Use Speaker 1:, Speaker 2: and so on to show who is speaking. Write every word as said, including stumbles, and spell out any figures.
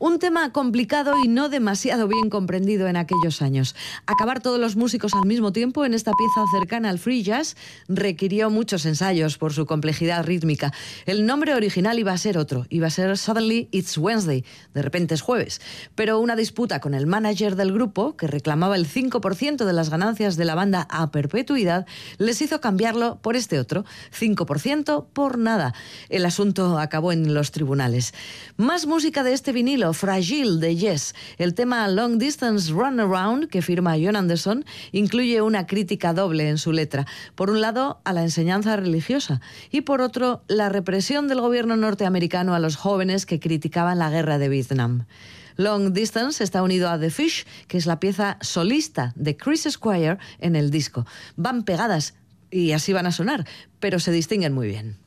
Speaker 1: Un tema complicado y no demasiado bien comprendido en aquellos años. Acabar todos los músicos al mismo tiempo en esta pieza cercana al free jazz requirió muchos ensayos por su complejidad rítmica. El nombre original iba a ser otro, iba a ser Suddenly It's Wednesday, de repente es jueves. Pero una disputa con el manager del grupo, que reclamaba el cinco por ciento de las ganancias de la banda a perpetuidad, les hizo cambiarlo por este otro, cinco por ciento por nada. El asunto acabó en los tribunales. Más música de este vinilo, Fragile de Yes. El tema Long Distance Runaround, que firma Jon Anderson, incluye una crítica doble en su letra. Por un lado, a la enseñanza religiosa y por otro, la represión del gobierno norteamericano a los jóvenes que criticaban la guerra de Vietnam. Long Distance está unido a The Fish, que es la pieza solista de Chris Squire en el disco. Van pegadas y así van a sonar, pero se distinguen muy bien.